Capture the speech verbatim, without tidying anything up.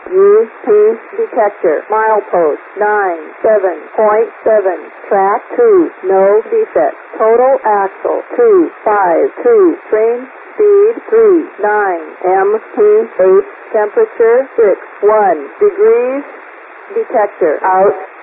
U P detector. Milepost nine seven point seven. Track two. No defects. Total axle two five two. Train speed three nine. M P H temperature six one degrees. Detector out.